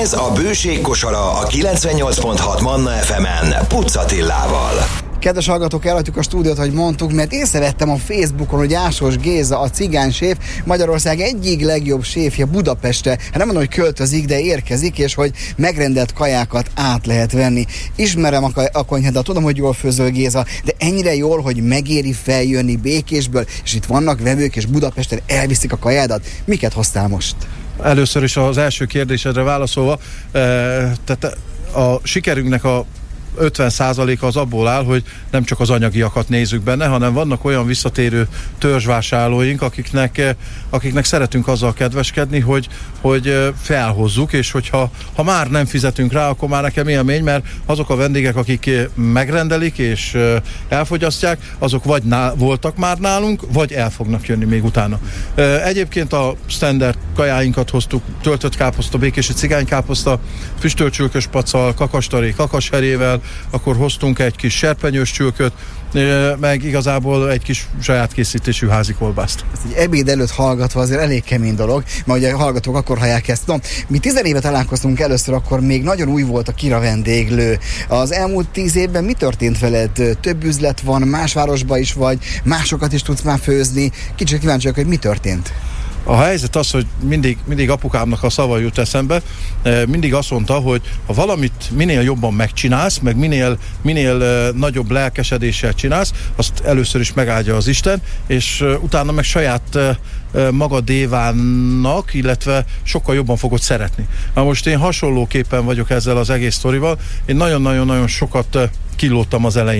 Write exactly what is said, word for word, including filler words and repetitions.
Ez a Bőség kosara a kilencvennyolc pont hat Manna ef emen Pucz Attilával. Kedves hallgatók, elhagytuk a stúdiót, hogy mondtuk, mert észrevettem a Facebookon, hogy Ásos Géza, a cigányséf, Magyarország egyik legjobb séfje Budapestre. Hát nem mondom, hogy költözik, de érkezik, és hogy megrendelt kajákat át lehet venni. Ismerem a, a konyhát, tudom, hogy jól főzöl, Géza, de ennyire jól, hogy megéri feljönni Békésből, és itt vannak vevők, és Budapesten elviszik a kajádat. Miket hoztál most? Először is az első kérdésedre válaszolva, e, tehát a sikerünknek a ötven százaléka az abból áll, hogy nem csak az anyagiakat nézzük benne, hanem vannak olyan visszatérő törzsvásárlóink, akiknek, akiknek szeretünk azzal kedveskedni, hogy, hogy felhozzuk, és hogyha ha már nem fizetünk rá, akkor már nekem élmény, mert azok a vendégek, akik megrendelik és elfogyasztják, azok vagy ná, voltak már nálunk, vagy el fognak jönni még utána. Egyébként a standard kajáinkat hoztuk, töltött káposzta, békési cigánykáposzta, füstölt csülkös paccal, kakastaré, kakasherével, akkor hoztunk egy kis serpenyős csülköt, meg igazából egy kis saját készítésű házi kolbászt. Ezt egy ebéd előtt hallgatva azért elég kemény dolog, mert ugye a hallgatók akkor hallják ezt. No, mi tizen éve találkoztunk először, akkor még nagyon új volt a Kira vendéglő. Az elmúlt tíz évben mi történt veled? Több üzlet van, más városban is vagy, másokat is tudsz már főzni. Kicsit kíváncsiak, hogy mi történt. A helyzet az, hogy mindig, mindig apukámnak a szava jut eszembe, mindig azt mondta, hogy ha valamit minél jobban megcsinálsz, meg minél, minél nagyobb lelkesedéssel csinálsz, azt először is megáldja az Isten, és utána meg saját magadévának, illetve sokkal jobban fogod szeretni. Na most én hasonlóképpen vagyok ezzel az egész sztorival, én nagyon-nagyon-nagyon sokat kilódtam az elején